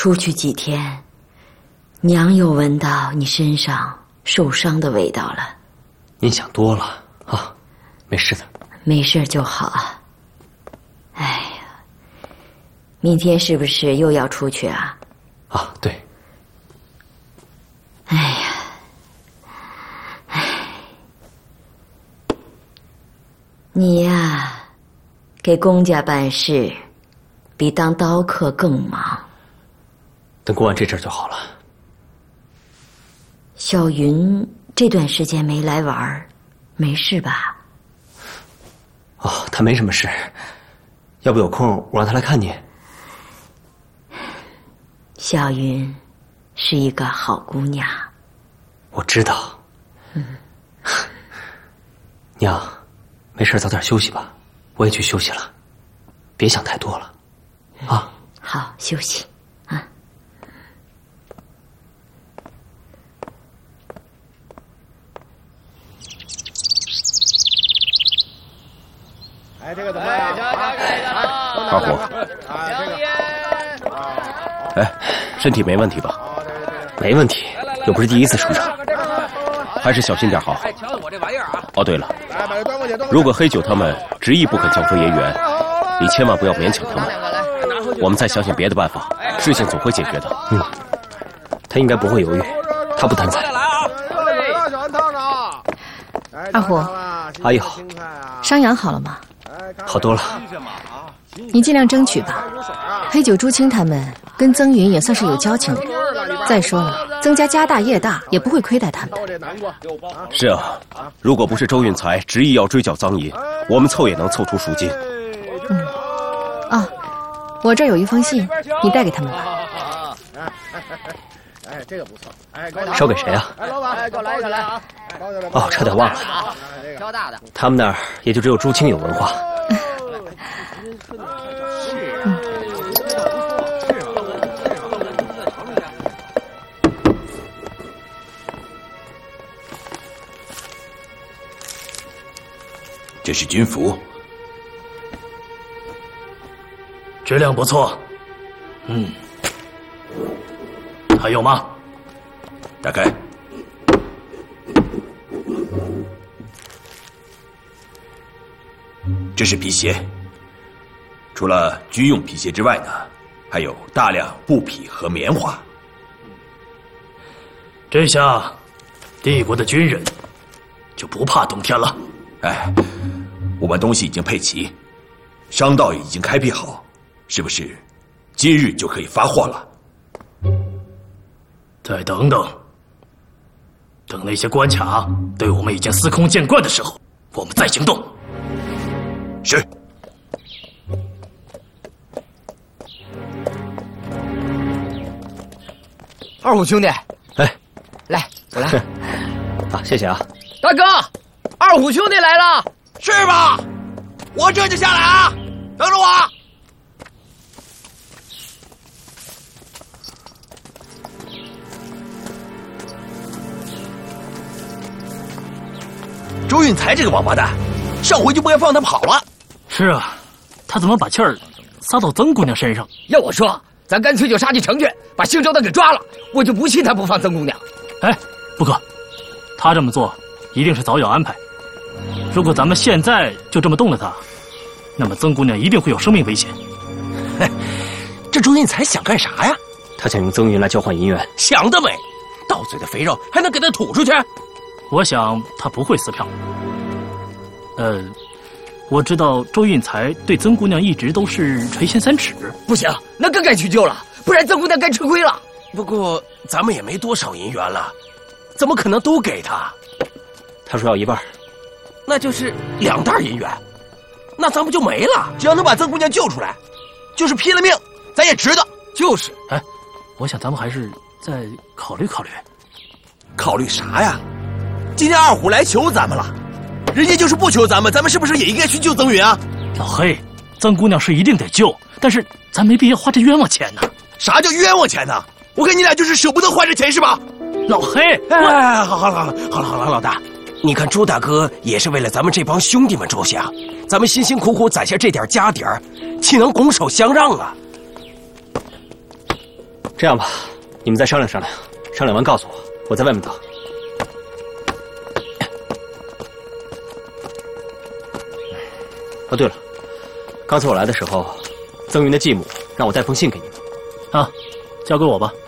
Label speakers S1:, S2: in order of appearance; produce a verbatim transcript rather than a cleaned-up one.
S1: 出去几天，娘又闻到你身上受伤的味道了。
S2: 您想多了啊，没事的。
S1: 没事就好。哎呀，明天是不是又要出去啊？
S2: 啊，对。
S1: 哎呀，哎，你呀，给公家办事，比当刀客更忙。
S2: 等过完这阵就好了。
S1: 小云这段时间没来玩，没事吧？
S2: 哦，她没什么事。要不有空我让她来看你。
S1: 小云是一个好姑娘。
S2: 我知道。嗯。娘，没事早点休息吧，我也去休息了，别想太多了，啊。
S1: 好，休息。
S3: 哎，这个怎么样？
S4: 二虎，哎，身体没问题吧？
S2: 没问题，又不是第一次出场，
S4: 还是小心点好。哦，对了，如果黑九他们执意不肯交出银元，你千万不要勉强他们。我们再想想别的办法，事情总会解决的。
S2: 嗯，他应该不会犹豫，他不贪财。
S5: 二虎，
S2: 阿姨好。
S5: 伤养好了吗？
S2: 好多了。
S5: 你尽量争取吧。黑九、朱青他们跟曾云也算是有交情的人。再说了，曾家家大业大，也不会亏待他们的。
S4: 是啊，如果不是周运才执意要追缴赃银，我们凑也能凑出赎金。
S5: 嗯。啊，我这儿有一封信，你带给他们吧。
S3: 哎，这个不错。哎，
S2: 捎给谁啊？
S3: 哎，老板，给我来一个来啊！
S2: 哦，差点忘了。
S3: 挑大的。
S2: 他们那儿也就只有朱青有文化。
S6: 这是军服，
S7: 质量不错。嗯，还有吗？
S6: 打开。这是皮鞋，除了军用皮鞋之外呢，还有大量布匹和棉花。
S7: 这下，帝国的军人就不怕冬天了。
S6: 哎，我们东西已经配齐，商道也已经开辟好，是不是今日就可以发货了？
S7: 再等等，等那些关卡对我们已经司空见惯的时候，我们再行动。
S6: 是。
S8: 二虎兄弟，
S2: 哎，
S8: 来，我来。
S2: 啊，谢谢啊。
S8: 大哥，二虎兄弟来了。
S6: 是吧？我这就下来啊，等着我。周运才这个王八蛋，上回就不该放他跑了。
S7: 是啊，他怎么把气儿撒到曾姑娘身上？
S8: 要我说，咱干脆就杀进城去，把姓周的给抓了。我就不信他不放曾姑娘。
S7: 哎，不可，他这么做一定是早有安排。如果咱们现在就这么动了他，那么曾姑娘一定会有生命危险。
S4: 这周运才想干啥呀？
S2: 他想用曾云来交换银元。
S4: 想得美！到嘴的肥肉还能给他吐出去？
S7: 我想他不会撕票。呃，我知道周运才对曾姑娘一直都是垂涎三尺。
S8: 不行，那更该去救了，不然曾姑娘该吃亏了。
S4: 不过咱们也没多少银元了，怎么可能都给他？
S2: 他说要一半，
S4: 那就是两袋银元，那咱们就没了。
S6: 只要能把曾姑娘救出来，就是拼了命，咱也值得。
S4: 就是，
S7: 哎，我想咱们还是再考虑考虑。
S6: 考虑啥呀？今天二虎来求咱们了，人家就是不求咱们，咱们是不是也应该去救曾云啊？
S7: 老黑，曾姑娘是一定得救，但是咱没必要花这冤枉钱呢。
S6: 啥叫冤枉钱呢？我看你俩就是舍不得花这钱是吧？
S7: 老黑，
S4: 哎，好好了好了好了好了，老大，你看朱大哥也是为了咱们这帮兄弟们着想，咱们辛辛苦苦攒下这点家底儿，岂能拱手相让啊？
S2: 这样吧，你们再商量商量，商量完告诉我，我在外面等。哦，对了，刚才我来的时候，曾云的继母让我带封信给你们。
S7: 啊，交给我吧。